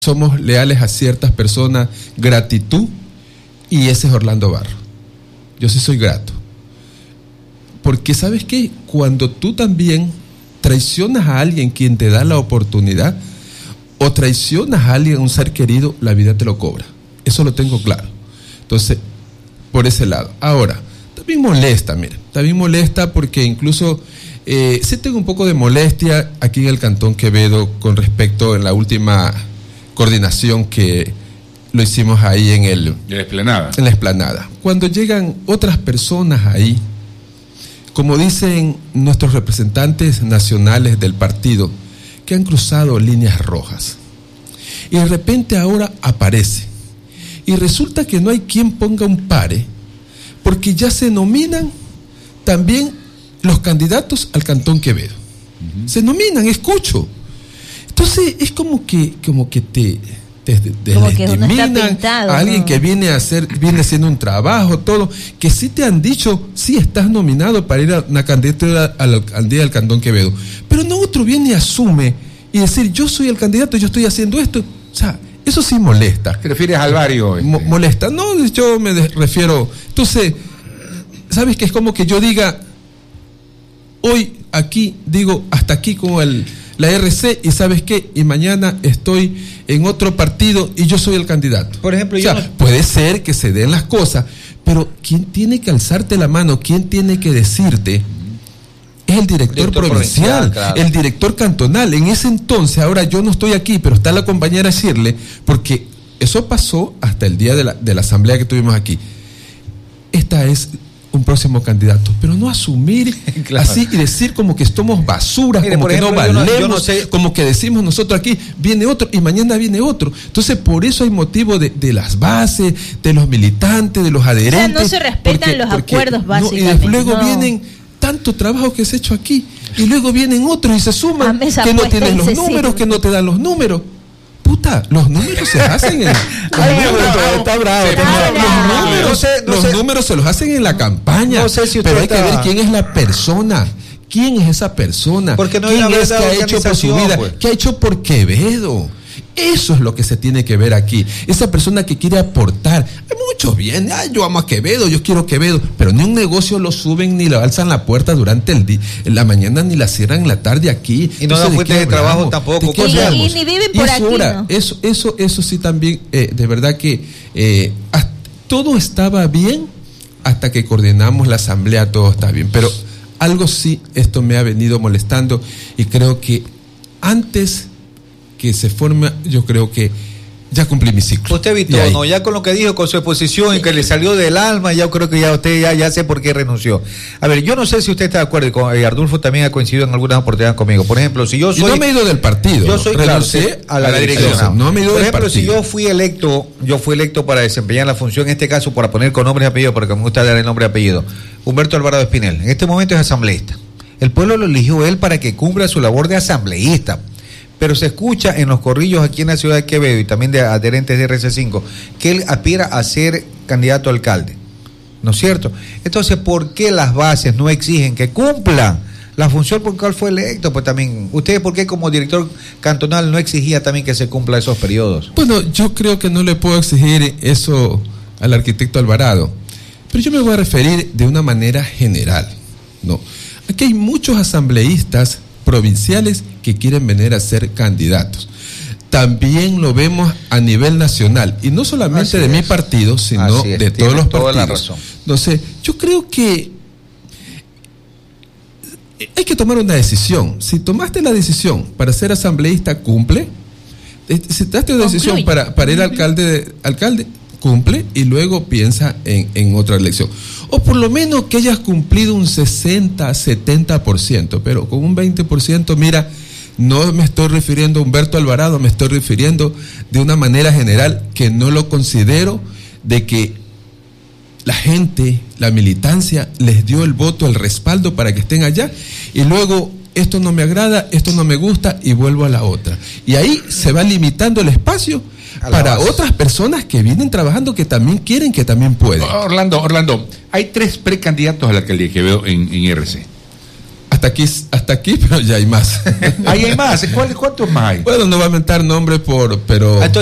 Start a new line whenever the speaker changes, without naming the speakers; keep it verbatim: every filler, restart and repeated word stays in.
somos leales a ciertas personas, gratitud, y ese es Orlando Barro. Yo sí soy grato. Porque ¿sabes qué? Cuando tú también traicionas a alguien quien te da la oportunidad, o traicionas a alguien, a un ser querido, la vida te lo cobra. Eso lo tengo claro. Entonces, por ese lado. Ahora, también molesta, mira, también molesta porque incluso eh, sí tengo un poco de molestia aquí en el Cantón Quevedo con respecto a la última coordinación que lo hicimos ahí en el
en la explanada.
En la explanada. Cuando llegan otras personas ahí, como dicen nuestros representantes nacionales del partido, que han cruzado líneas rojas, y de repente ahora aparece, y resulta que no hay quien ponga un pare, porque ya se nominan también los candidatos al Cantón Quevedo. Uh-huh. Se nominan, escucho. Entonces es como que, como que te, te, te desestiminan a alguien, ¿no?, que viene a hacer, viene haciendo un trabajo, todo, que sí te han dicho, sí estás nominado para ir a una candidatura a la alcaldía del Cantón Quevedo, pero no otro viene y asume y decir, yo soy el candidato, yo estoy haciendo esto. O sea, eso sí molesta.
¿Te refieres al barrio? Este?
Mo- molesta. No, yo me de- refiero. Entonces, ¿sabes qué? Es como que yo diga, hoy aquí, digo, hasta aquí con el, la R C, y ¿sabes qué? Y mañana estoy en otro partido y yo soy el candidato.
Por ejemplo,
o sea,
yo no...
puede ser que se den las cosas, pero ¿quién tiene que alzarte la mano? ¿Quién tiene que decirte? Es el director, director provincial, provincial claro. El director cantonal. En ese entonces, ahora yo no estoy aquí, pero está la compañera Shirley, porque eso pasó hasta el día de la, de la asamblea que tuvimos aquí. Esta es un próximo candidato, pero no asumir claro. así y decir como que somos basuras, Mire, como que ejemplo, no valemos, yo no, yo no sé. Como que decimos nosotros aquí, viene otro y mañana viene otro. Entonces, por eso hay motivo de, de las bases, de los militantes, de los adherentes.
O sea, no se respetan
porque,
los
porque,
acuerdos, básicamente.
No, y luego
no.
vienen tanto trabajo que se ha hecho aquí, y luego vienen otros y se suman, que no tienen los números, que no te dan los números. Puta, los números se hacen en los números, está bravo, los números, no sé, no los sé. números se los hacen en la campaña, no sé si pero hay está... que ver quién es la persona, quién es esa persona,
porque no
quién es que ha hecho por su vida, pues. ¿Qué ha hecho por Quevedo? Eso es lo que se tiene que ver aquí. Esa persona que quiere aportar. Hay muchos bien. Ay, yo amo a Quevedo, yo quiero Quevedo. Pero ni un negocio lo suben, ni le alzan la puerta durante el día, en la mañana, ni la cierran en la tarde aquí.
Y no dan fuentes de, de trabajo tampoco.
Y, y ni viven por aquí. Hora, ¿no?
Eso, eso, eso sí también, eh, de verdad que eh, todo estaba bien hasta que coordinamos la asamblea, todo está bien. Pero algo sí, esto me ha venido molestando, y creo que antes que se forma, yo creo que ya cumplí mi ciclo.
Usted, Víctor, no, ya con lo que dijo, con su exposición y que le salió del alma, ya creo que ya usted ya, ya sé por qué renunció. A ver, yo no sé si usted está de acuerdo, y con, eh, Ardulfo también ha coincidido en algunas oportunidades conmigo. Por ejemplo, si yo soy...
Y no me he ido del partido.
Yo soy,
¿no?
claro, a la, a la dirección.
dirección. No me he ido
Por
del
ejemplo,
partido.
si yo fui electo, yo fui electo para desempeñar la función, en este caso, para poner con nombre y apellido, porque me gusta dar el nombre y apellido, Humberto Alvarado Espinel. En este momento es asambleísta. El pueblo lo eligió él para que cumpla su labor de asambleísta. Pero se escucha en los corrillos aquí en la ciudad de Quevedo y también de adherentes de R C cinco que él aspira a ser candidato a alcalde, ¿no es cierto? Entonces, ¿por qué las bases no exigen que cumplan la función por la cual fue electo? Pues también, ¿usted por qué como director cantonal no exigía también que se cumpla esos periodos?
Bueno, yo creo que no le puedo exigir eso al arquitecto Alvarado, pero yo me voy a referir de una manera general, ¿no? Aquí hay muchos asambleístas provinciales que quieren venir a ser candidatos. También lo vemos a nivel nacional, y no solamente Así de es. mi partido, sino
Así
de
es.
todos los
toda
partidos.
La razón.
Entonces, yo creo que hay que tomar una decisión. Si tomaste la decisión para ser asambleísta, cumple. Si tomaste una decisión para, para ir alcalde, alcalde, cumple, y luego piensa en, en otra elección. O por lo menos que hayas cumplido un sesenta, setenta por ciento, pero con un veinte por ciento, mira, no me estoy refiriendo a Humberto Alvarado, me estoy refiriendo de una manera general, que no lo considero, de que la gente, la militancia, les dio el voto, el respaldo para que estén allá, y luego esto no me agrada, esto no me gusta, y vuelvo a la otra. Y ahí se va limitando el espacio para base. Otras personas que vienen trabajando, que también quieren, que también pueden.
Orlando, Orlando, hay tres precandidatos a la alcaldía de Quevedo en, en R C.
hasta aquí, hasta aquí, pero ya hay más.
Ahí hay más. ¿Cuál, ¿Cuántos más hay?
Bueno, no voy a mentar nombre por, pero